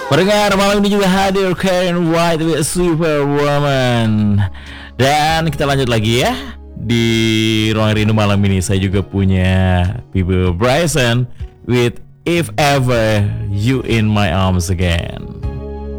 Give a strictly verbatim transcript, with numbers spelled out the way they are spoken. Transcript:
Pendengar, malam ini juga hadir Karen White with Superwoman. Dan kita lanjut lagi ya. Di Ruang Rindu malam ini saya juga punya Bieber Bryson with If Ever You In My Arms Again.